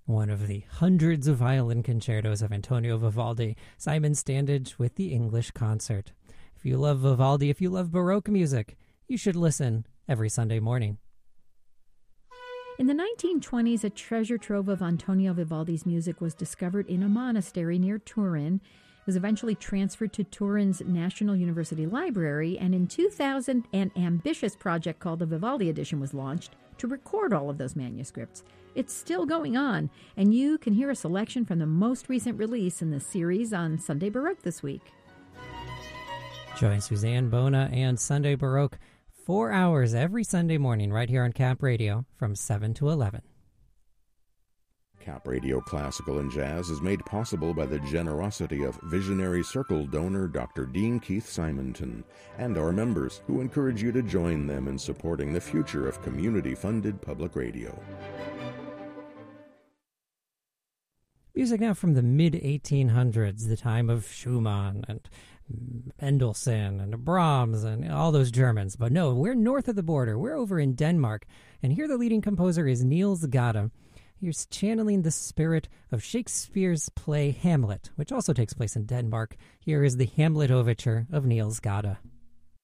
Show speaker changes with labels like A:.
A: One of the hundreds of violin concertos of Antonio Vivaldi, Simon Standage with the English Concert. If you love Vivaldi, if you love Baroque music, you should listen every Sunday morning.
B: In the 1920s, a treasure trove of Antonio Vivaldi's music was discovered in a monastery near Turin. It was eventually transferred to Turin's National University Library, and in 2000, an ambitious project called the Vivaldi Edition was launched to record all of those manuscripts. It's still going on, and you can hear a selection from the most recent release in the series on Sunday Baroque this week.
A: Join Suzanne Bona and Sunday Baroque 4 hours every Sunday morning right here on Cap Radio from 7 to 11.
C: Cap Radio Classical and Jazz is made possible by the generosity of Visionary Circle donor Dr. Dean Keith Simonton and our members, who encourage you to join them in supporting the future of community-funded public radio.
A: Music now from the mid-1800s, the time of Schumann and Mendelssohn and Brahms and all those Germans. But no, we're north of the border. We're over in Denmark. And here the leading composer is Niels Gade. He's channeling the spirit of Shakespeare's play Hamlet, which also takes place in Denmark. Here is the Hamlet Overture of Niels Gade.